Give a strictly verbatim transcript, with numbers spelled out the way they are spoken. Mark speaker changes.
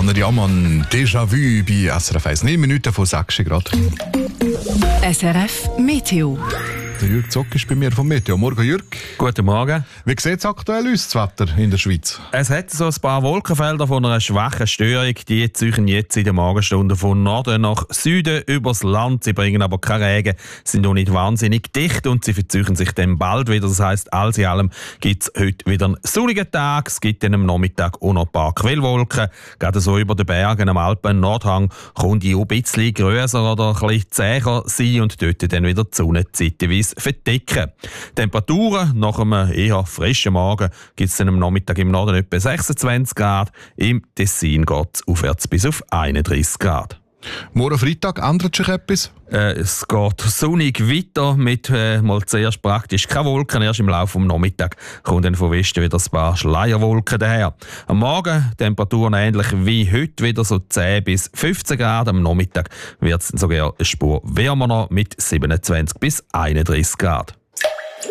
Speaker 1: Anna Diamant, Déjà-vu bei S R F eins. neun Minuten von sechs Grad.
Speaker 2: S R F Meteo.
Speaker 1: Der Jürg Zock ist bei mir vom Meteo. Morgen, Jürg.
Speaker 3: Guten Morgen.
Speaker 1: Wie sieht es aktuell aus, das Wetter in der Schweiz?
Speaker 3: Es hat so ein paar Wolkenfelder von einer schwachen Störung. Die ziehen jetzt in den Morgenstunden von Norden nach Süden übers Land. Sie bringen aber keinen Regen, sind noch nicht wahnsinnig dicht und sie verziehen sich dann bald wieder. Das heisst, alles in allem gibt es heute wieder einen sonnigen Tag. Es gibt dann am Nachmittag auch noch ein paar Quellwolken. Gerade so über den Bergen am Alpen-Nordhang kommt die auch ein bisschen grösser oder ein bisschen zäher sein und dort dann wieder die Sonne zeitweise verdecken. Temperaturen nach einem eher frischen Morgen gibt es dann am Nachmittag im Norden etwa sechsundzwanzig Grad. Im Tessin geht es aufwärts bis auf einunddreißig Grad.
Speaker 1: Morgen Freitag ändert sich etwas?
Speaker 3: Äh, es geht sonnig weiter mit äh, mal zuerst praktisch keine Wolken. Erst im Laufe des Nachmittags kommen dann von Westen wieder ein paar Schleierwolken daher. Am Morgen Temperaturen ähnlich wie heute, wieder so zehn bis fünfzehn Grad. Am Nachmittag wird es sogar eine Spur wärmer noch mit siebenundzwanzig bis einunddreißig Grad.